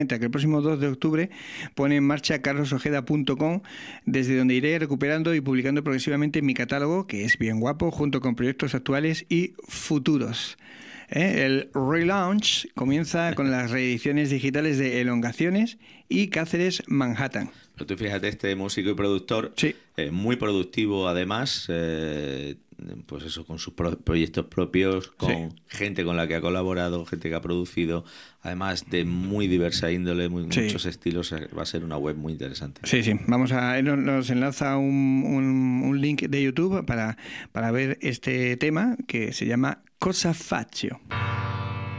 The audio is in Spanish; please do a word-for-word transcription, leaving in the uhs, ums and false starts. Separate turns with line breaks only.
que el próximo dos de octubre pone en marcha carlos ojeda punto com, desde donde iré recuperando y publicando progresivamente mi catálogo, que es bien guapo, junto con proyectos actuales y futuros. ¿Eh? El relaunch comienza con las reediciones digitales de Elongaciones y Cáceres Manhattan.
Pero tú fíjate, este músico y productor,
sí.
eh, muy productivo además, eh, pues eso, con sus pro- proyectos propios, con sí. gente con la que ha colaborado, gente que ha producido, además de muy diversa índole, muy, sí. muchos estilos, va a ser una web muy interesante.
Sí, sí, vamos a, él nos enlaza un, un, un link de YouTube para, para ver este tema que se llama Cosa Faccio.